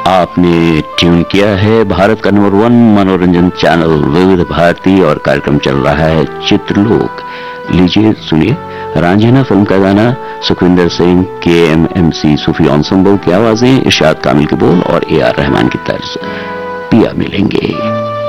आपने ट्यून किया है भारत का नंबर 1 मनोरंजन चैनल विविध भारती और कार्यक्रम चल रहा है चित्रलोक। लीजिए सुनिए रांझना फिल्म का गाना, सुखविंदर सिंह, KMMC सूफी एंसेंबल की आवाजें, इरशाद कामिल के बोल और AR रहमान की तर्ज। पिया मिलेंगे।